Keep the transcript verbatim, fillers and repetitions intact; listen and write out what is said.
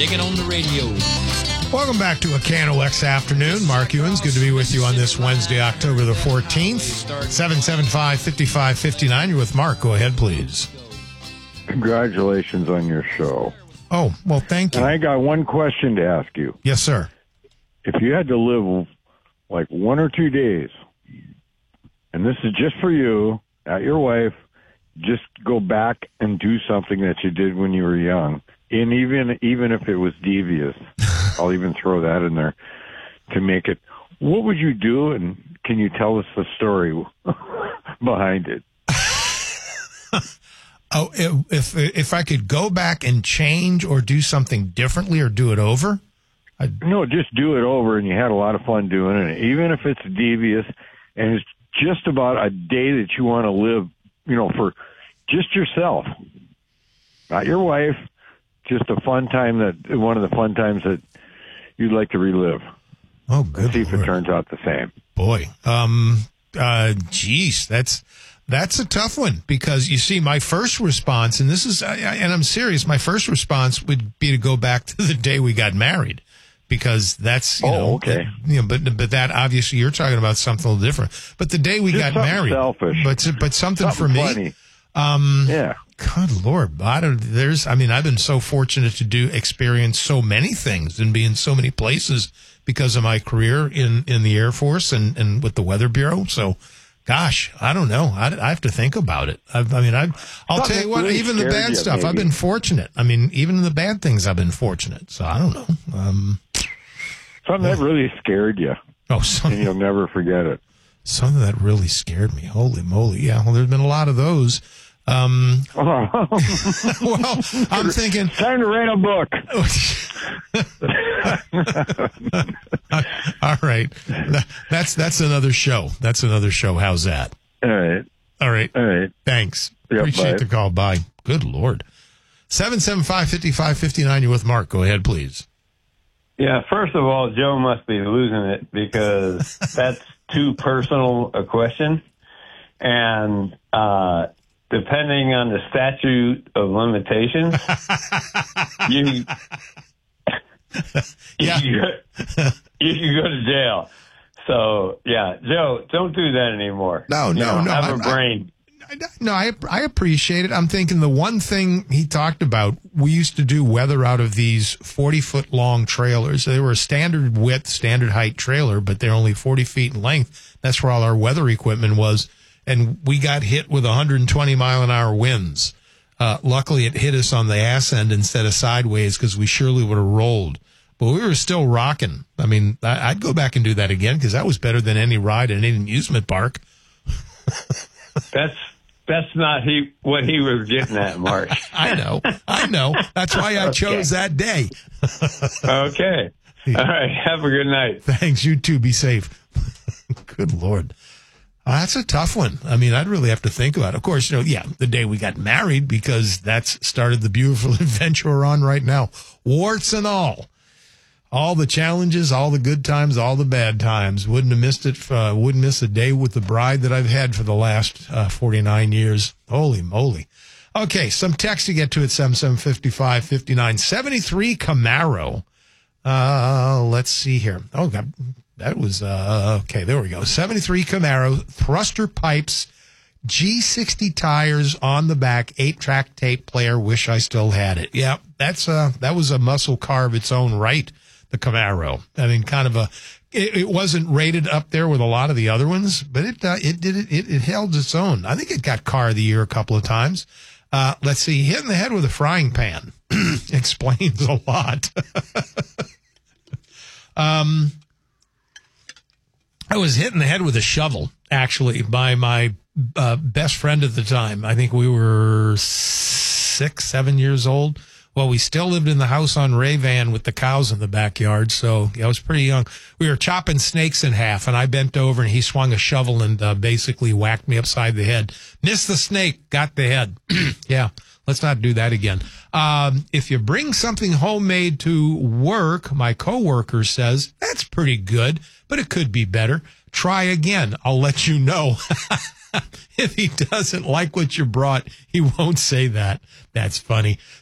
Dig It on the Radio. Welcome back to a K N O X afternoon. Mark Ewens, good to be with you on this Wednesday, October the fourteenth. seven seven five, five five five nine. You're with Mark. Go ahead, please. Congratulations on your show. Oh, well, thank you. And I got one question to ask you. Yes, sir. If you had to live like one or two days, and this is just for you, not your wife, just go back and do something that you did when you were young, and even even if it was devious, I'll even throw that in there to make it. What would you do, and can you tell us the story behind it? Oh, if if I could go back and change or do something differently or do it over? I'd... No, just do it over, and you had a lot of fun doing it, even if it's devious, and it's just about a day that you want to live, you know, for just yourself, not your wife, just a fun time that, one of the fun times that you'd like to relive. Oh, good. And see if Lord. it turns out the same. Boy, um, uh, geez, that's, that's a tough one because you see my first response, and this is, and I'm serious, my first response would be to go back to the day we got married. Because that's, you oh, know, okay. that, you know, but but that obviously you're talking about something a little different. But the day we Just got married, selfish. but but something, something for me, funny. um, yeah. Good Lord, I don't. There's, I mean, I've been so fortunate to do experience so many things and be in so many places because of my career in, in the Air Force and, and with the Weather Bureau. So, gosh, I don't know. I, I have to think about it. I, I mean, I I'll Something tell you what. really Even the scared bad you, stuff, maybe. I've been fortunate. I mean, even in the bad things, I've been fortunate. So I don't know. Um. Something that really scared you, Oh, and something, you'll never forget it. something that really scared me. Holy moly. Yeah, well, there's been a lot of those. Um, well, I'm thinking. Time to write a book. All right. That- That's that's another show. That's another show. How's that? All right. All right. All right. Thanks. Yep, Appreciate bye. the call. Bye. Good Lord. seven seven five, five five five nine. You're with Mark. Go ahead, please. Yeah, first of all, Joe must be losing it because that's too personal a question. And uh, depending on the statute of limitations, you, Yeah. you, you can go to jail. So, yeah, Joe, don't do that anymore. No, You no, know, no, Have I'm- a brain. No, I I appreciate it. I'm thinking the one thing he talked about, we used to do weather out of these forty foot long trailers. They were a standard width, standard height trailer, but they're only forty feet in length. That's where all our weather equipment was. And we got hit with one hundred twenty mile an hour winds. Uh, luckily it hit us on the ass end instead of sideways because we surely would have rolled. But we were still rocking. I mean, I, I'd go back and do that again because that was better than any ride in any amusement park. That's that's not he what he was getting at, Mark. I know. I know. That's why I chose that day. Okay. All right. Have a good night. Thanks. You too. Be safe. Good Lord. Uh, that's a tough one. I mean, I'd really have to think about it. Of course, you know, yeah, the day we got married because that's started the beautiful adventure we're on right now. Warts and all. All the challenges, all the good times, all the bad times. Wouldn't have missed it. Uh, wouldn't miss a day with the bride that I've had for the last uh, forty-nine years. Holy moly. Okay, some text to get to at seven seven five five five nine. seventy-three Camaro. Uh, let's see here. Oh, God, that was, uh, okay, there we go. seventy-three Camaro, thruster pipes, G sixty tires on the back, eight-track tape player. Wish I still had it. Yeah, that's uh, that was a muscle car of its own right. The Camaro. I mean, kind of a, it, it wasn't rated up there with a lot of the other ones, but it, uh, it did, it, it, it held its own. I think it got car of the year a couple of times. Uh, let's see, hitting the head with a frying pan explains a lot. um, I was hitting the head with a shovel, actually, by my uh, best friend at the time. I think we were six, seven years old. Well, we still lived in the house on Ray Van with the cows in the backyard, so I was pretty young. We were chopping snakes in half, and I bent over, and he swung a shovel and uh, basically whacked me upside the head. Missed the snake, got the head. Yeah, let's not do that again. Um, if you bring something homemade to work, my coworker says, that's pretty good, but it could be better. Try again. I'll let you know. If he doesn't like what you brought, he won't say that. That's funny.